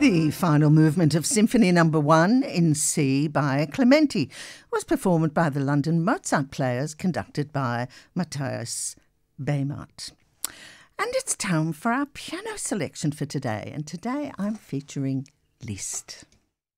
The final movement of Symphony No. 1 in C by Clementi was performed by the London Mozart Players, conducted by Matthias Behmert. And it's time for our piano selection for today. And today I'm featuring Liszt.